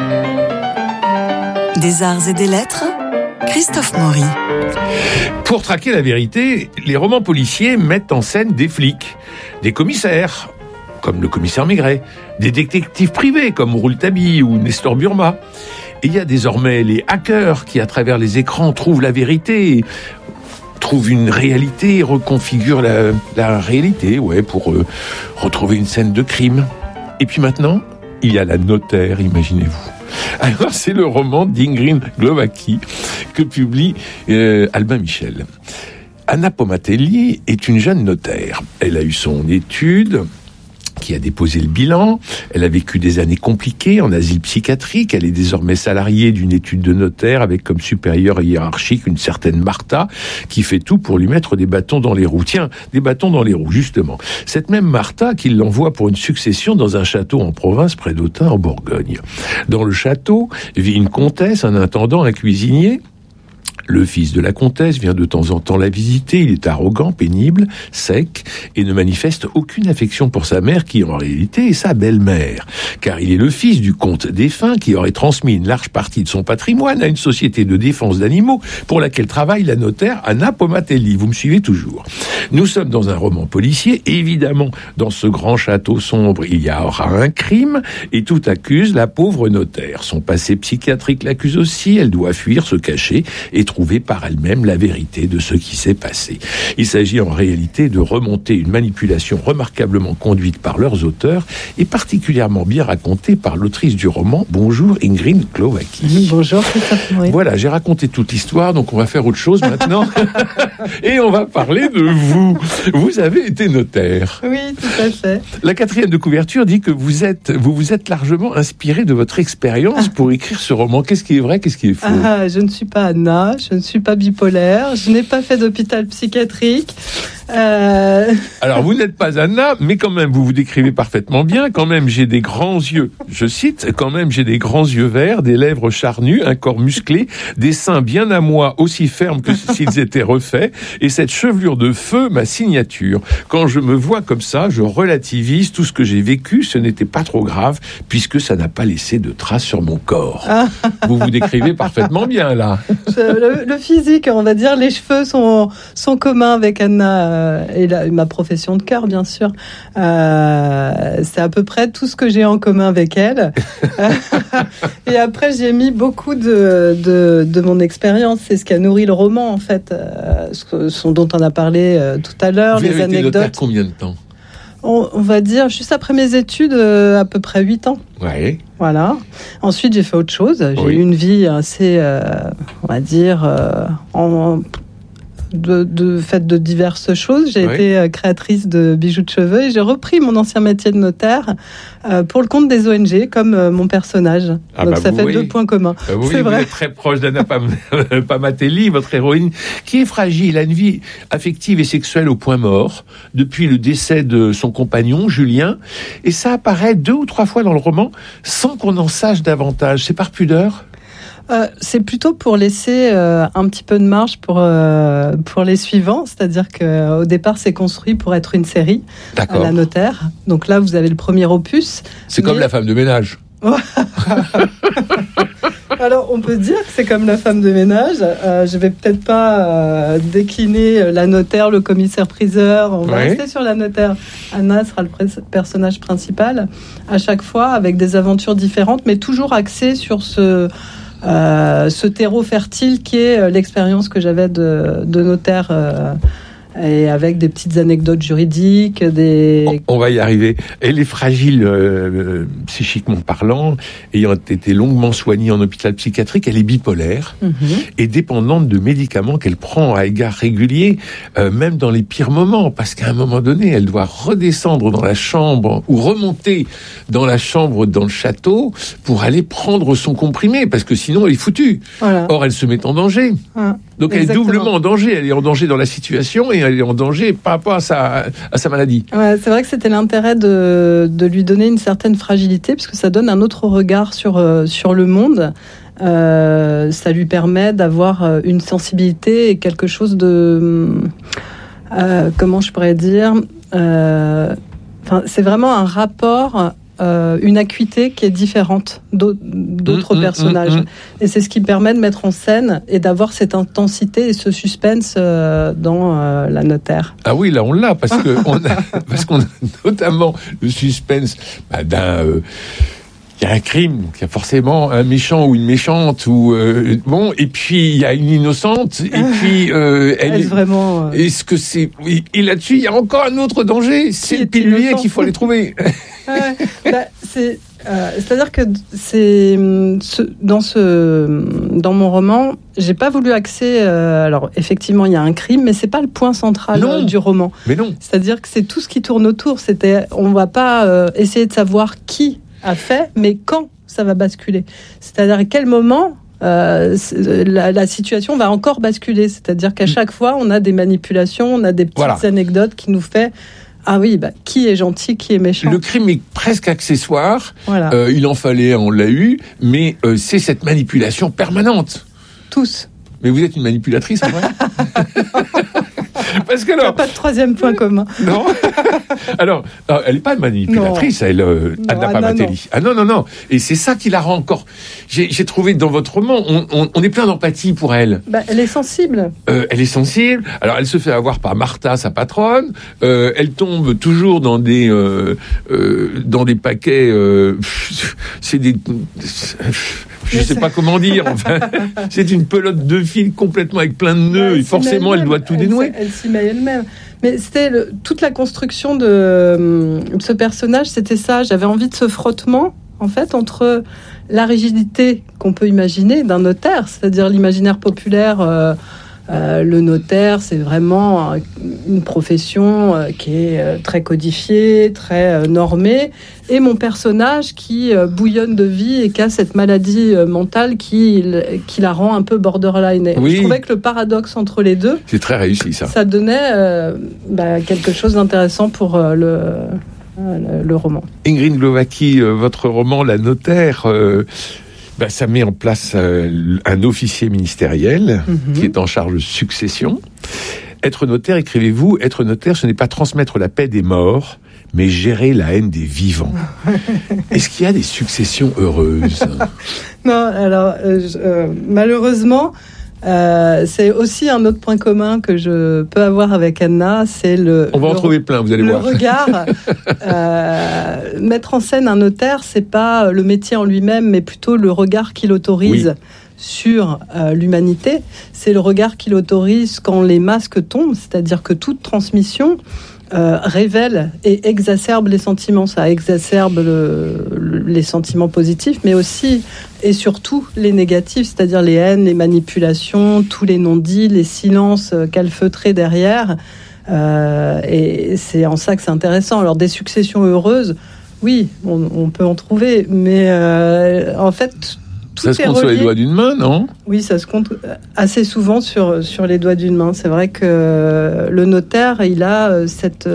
Des arts et des lettres, Christophe Maury. Pour traquer la vérité, les romans policiers mettent en scène des flics, des commissaires, comme le commissaire Maigret, des détectives privés comme Rouletabille ou Nestor Burma. Et il y a désormais les hackers qui, à travers les écrans, trouvent la vérité, trouvent une réalité, reconfigurent la réalité, pour retrouver une scène de crime. Et puis maintenant, il y a la notaire, imaginez-vous. Alors, c'est le roman d'Ingrid Glowacki que publie Albin Michel. Anna Pomatelli est une jeune notaire. Elle a eu son étude, qui a déposé le bilan. Elle a vécu des années compliquées en asile psychiatrique. Elle est désormais salariée d'une étude de notaire avec comme supérieure hiérarchique une certaine Martha qui fait tout pour lui mettre des bâtons dans les roues. Tiens, des bâtons dans les roues, justement. Cette même Martha qui l'envoie pour une succession dans un château en province près d'Autun en Bourgogne. Dans le château vit une comtesse, un intendant, un cuisinier. Le fils de la comtesse vient de temps en temps la visiter. Il est arrogant, pénible, sec et ne manifeste aucune affection pour sa mère qui, en réalité, est sa belle-mère. Car il est le fils du comte défunt qui aurait transmis une large partie de son patrimoine à une société de défense d'animaux pour laquelle travaille la notaire Anna Pomatelli. Vous me suivez toujours. Nous sommes dans un roman policier. Et évidemment, dans ce grand château sombre, il y aura un crime et tout accuse la pauvre notaire. Son passé psychiatrique l'accuse aussi. Elle doit fuir, se cacher et trouver par elle-même la vérité de ce qui s'est passé. Il s'agit en réalité de remonter une manipulation remarquablement conduite par leurs auteurs et particulièrement bien racontée par l'autrice du roman. Bonjour Ingrid Glowacki. Bonjour Christophe Maury. Voilà, j'ai raconté toute l'histoire, donc on va faire autre chose maintenant. Et on va parler de vous. Vous avez été notaire. Oui, tout à fait. La 4e de couverture dit que vous vous êtes largement inspiré de votre expérience pour écrire ce roman. Qu'est-ce qui est vrai, qu'est-ce qui est faux ? Je ne suis pas Anna. Je ne suis pas bipolaire, je n'ai pas fait d'hôpital psychiatrique. Alors, vous n'êtes pas Anna, mais quand même, vous vous décrivez parfaitement bien. Quand même, j'ai des grands yeux. Je cite, quand même, j'ai des grands yeux verts, des lèvres charnues, un corps musclé, des seins bien à moi, aussi fermes que s'ils étaient refaits, et cette chevelure de feu, ma signature. Quand je me vois comme ça, je relativise tout ce que j'ai vécu. Ce n'était pas trop grave, puisque ça n'a pas laissé de traces sur mon corps. Vous vous décrivez parfaitement bien, là. Le physique, on va dire, les cheveux sont communs avec Anna et ma profession de cœur, bien sûr. C'est à peu près tout ce que j'ai en commun avec elle. Et après, j'ai mis beaucoup de mon expérience. C'est ce qui a nourri le roman, en fait, dont on a parlé tout à l'heure, les anecdotes. Vous avez été notaire combien de temps ? On va dire, juste après mes études, à peu près 8 ans. Ouais. Voilà. Ensuite, j'ai fait autre chose. J'ai eu une vie assez, on va dire, faite de diverses choses. J'ai été créatrice de bijoux de cheveux et j'ai repris mon ancien métier de notaire pour le compte des ONG, comme mon personnage. Donc ça fait 2 points communs. C'est vrai. Vous êtes très proche d'Anna Pomatelli, votre héroïne, qui est fragile, a une vie affective et sexuelle au point mort depuis le décès de son compagnon, Julien. Et ça apparaît 2 ou 3 fois dans le roman sans qu'on en sache davantage. C'est par pudeur ? C'est plutôt pour laisser un petit peu de marge pour les suivants, c'est-à-dire qu'au départ c'est construit pour être une série à la notaire. Donc là vous avez le premier opus. C'est comme la femme de ménage. Alors on peut dire que c'est comme la femme de ménage. Je vais peut-être pas décliner la notaire, le commissaire-priseur. On va rester sur la notaire. Anna sera le personnage principal à chaque fois avec des aventures différentes, mais toujours axées sur ce terreau fertile qui est l'expérience que j'avais de notaire et avec des petites anecdotes juridiques. On va y arriver. Elle est fragile psychiquement parlant, ayant été longuement soignée en hôpital psychiatrique. Elle est bipolaire et dépendante de médicaments qu'elle prend à égard régulier, même dans les pires moments, parce qu'à un moment donné, elle doit redescendre dans la chambre ou remonter dans la chambre dans le château pour aller prendre son comprimé, parce que sinon elle est foutue. Voilà. Or, elle se met en danger. Donc elle est doublement en danger. Elle est en danger dans la situation et elle est en danger par rapport à sa maladie. Ouais, c'est vrai que c'était l'intérêt de lui donner une certaine fragilité, parce que ça donne un autre regard sur le monde. Ça lui permet d'avoir une sensibilité et quelque chose de... comment je pourrais dire c'est vraiment un rapport une acuité qui est différente d'autres personnages. Et c'est ce qui permet de mettre en scène et d'avoir cette intensité et ce suspense dans La Notaire. Ah oui, là on l'a, parce qu'on a notamment le suspense il y a un crime, donc il y a forcément un méchant ou une méchante, et puis il y a une innocente, et puis elle est vraiment. Est-ce que c'est et là-dessus il y a encore un autre danger, c'est le pilulier qu'il faut aller trouver. C'est-à-dire que dans mon roman, j'ai pas voulu axer. Alors effectivement, il y a un crime, mais c'est pas le point central du roman. Mais non. C'est-à-dire que c'est tout ce qui tourne autour. On va pas essayer de savoir qui a fait, mais quand ça va basculer. C'est-à-dire à quel moment la situation va encore basculer. C'est-à-dire qu'à chaque fois, on a des manipulations, on a des petites anecdotes qui nous fait. Ah oui, qui est gentil, qui est méchant. Le crime est presque accessoire. Voilà. Il en fallait, on l'a eu, mais c'est cette manipulation permanente. Tous. Mais vous êtes une manipulatrice, en vrai. Parce que alors, pas de troisième point commun. Non. Alors, elle n'est pas manipulatrice, Anna Pamatelli. Ah non. Et c'est ça qui la rend encore. J'ai trouvé dans votre roman, on est plein d'empathie pour elle. Elle est sensible. Elle est sensible. Alors, elle se fait avoir par Martha, sa patronne. Elle tombe toujours dans des paquets. C'est des. Je ne sais pas comment dire. Enfin, c'est une pelote de fil complètement avec plein de nœuds. Et forcément, elle doit tout dénouer. Elle s'y met elle-même. Mais c'était toute la construction de ce personnage, c'était ça. J'avais envie de ce frottement, en fait, entre la rigidité qu'on peut imaginer d'un notaire, c'est-à-dire l'imaginaire populaire. Le notaire, c'est vraiment une profession qui est très codifiée, très normée. Et mon personnage qui bouillonne de vie et qui a cette maladie mentale qui la rend un peu borderline. Et je trouvais que le paradoxe entre les deux... C'est très réussi, ça. Ça donnait quelque chose d'intéressant pour le roman. Ingrid Glowacki, votre roman « La Notaire », ça met en place un officier ministériel qui est en charge de succession. Être notaire, écrivez-vous, être notaire, ce n'est pas transmettre la paix des morts, mais gérer la haine des vivants. Est-ce qu'il y a des successions heureuses ? Non, alors malheureusement, c'est aussi un autre point commun que je peux avoir avec Anna, c'est On va en trouver plein, vous allez voir. Le regard. Mettre en scène un notaire, c'est pas le métier en lui-même, mais plutôt le regard qu'il autorise sur l'humanité. C'est le regard qu'il autorise quand les masques tombent, c'est-à-dire que toute transmission révèle et exacerbe les sentiments. Ça exacerbe les sentiments positifs, mais aussi et surtout les négatifs, c'est-à-dire les haines, les manipulations, tous les non-dits, les silences calfeutrés derrière. Et c'est en ça que c'est intéressant. Alors des successions heureuses, oui, on peut en trouver, mais en fait... Ça se compte sur les doigts d'une main, non ? Oui, ça se compte assez souvent sur les doigts d'une main. C'est vrai que le notaire, il a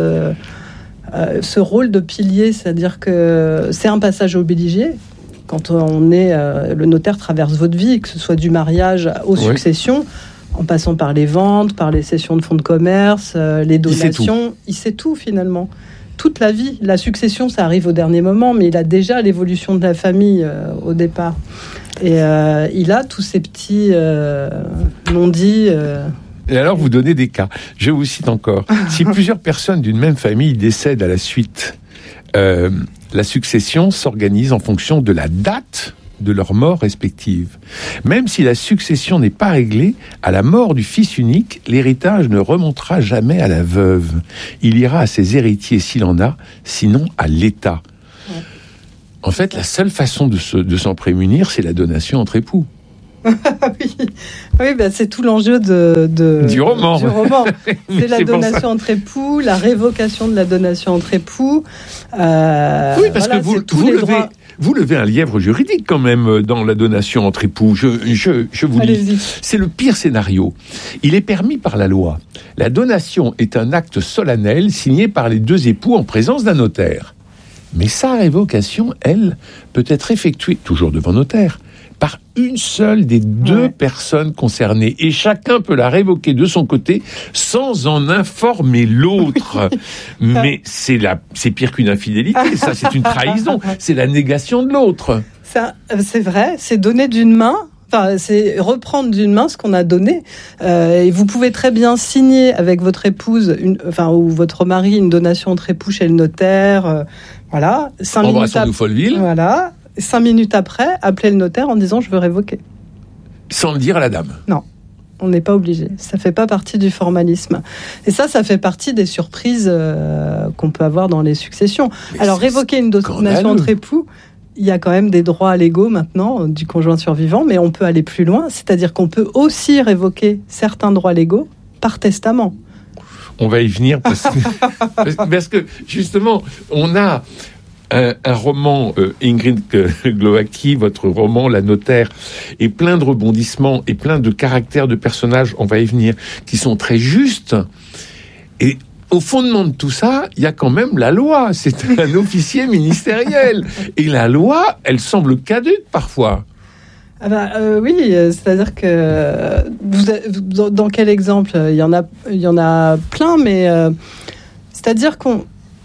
ce rôle de pilier, c'est-à-dire que c'est un passage obligé. Quand le notaire traverse votre vie, que ce soit du mariage aux successions, en passant par les ventes, par les cessions de fonds de commerce, les donations, il sait tout finalement. Toute la vie, la succession, ça arrive au dernier moment, mais il a déjà l'évolution de la famille au départ. Et il a tous ces petits non-dits. Et alors, vous donnez des cas. Je vous cite encore. Si plusieurs personnes d'une même famille décèdent à la suite, la succession s'organise en fonction de la date de leur mort respective. Même si la succession n'est pas réglée, à la mort du fils unique, l'héritage ne remontera jamais à la veuve. Il ira à ses héritiers s'il en a, sinon à l'État. Ouais. En fait, la seule façon de s'en prémunir, c'est la donation entre époux. Oui, c'est tout l'enjeu du roman. C'est la donation entre époux, la révocation de la donation entre époux. Oui, parce que vous levez un lièvre juridique quand même dans la donation entre époux. Je vous dis, c'est le pire scénario. Il est permis par la loi. La donation est un acte solennel signé par les deux époux en présence d'un notaire. Mais sa révocation, elle, peut être effectuée, toujours devant notaire, par une seule des deux personnes concernées. Et chacun peut la révoquer de son côté sans en informer l'autre. Mais c'est pire qu'une infidélité, ça, c'est une trahison. C'est la négation de l'autre. Ça, c'est vrai, c'est donner d'une main. Enfin, c'est reprendre d'une main ce qu'on a donné. Et vous pouvez très bien signer avec votre épouse, ou votre mari, une donation entre époux chez le notaire. Voilà. 5 minutes de Folleville. Voilà. 5 minutes après, appelez le notaire en disant je veux révoquer. Sans le dire à la dame. Non. On n'est pas obligé. Ça fait pas partie du formalisme. Et ça fait partie des surprises qu'on peut avoir dans les successions. Mais alors, révoquer une donation entre époux, il y a quand même des droits légaux maintenant du conjoint survivant, mais on peut aller plus loin. C'est-à-dire qu'on peut aussi révoquer certains droits légaux par testament. On va y venir parce que justement, on a un roman, Ingrid Glowacki, votre roman, La Notaire, est plein de rebondissements et plein de caractères de personnages, on va y venir, qui sont très justes. Et au fondement de tout ça, il y a quand même la loi. C'est un officier ministériel. Et la loi, elle semble caduque parfois. Oui, c'est-à-dire que dans quel exemple ? Il y en a plein, mais c'est-à-dire qu'on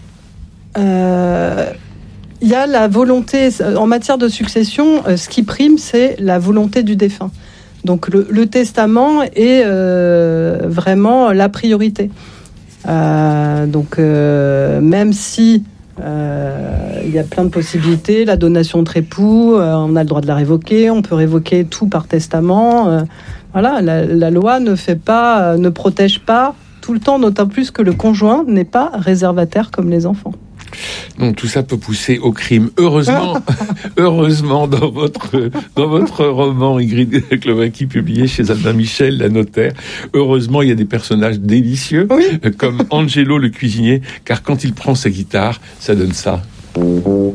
il y a la volonté en matière de succession. Ce qui prime, c'est la volonté du défunt. Donc le testament est vraiment la priorité. Même si il y a plein de possibilités, la donation entre époux, on a le droit de la révoquer, on peut révoquer tout par testament. Voilà, la loi ne protège pas tout le temps, d'autant plus que le conjoint n'est pas réservataire comme les enfants. Donc tout ça peut pousser au crime. Heureusement, dans votre roman Ingrid Glowacki publié chez Albin Michel, La Notaire, heureusement il y a des personnages délicieux, comme Angelo le cuisinier, car quand il prend sa guitare, ça donne ça.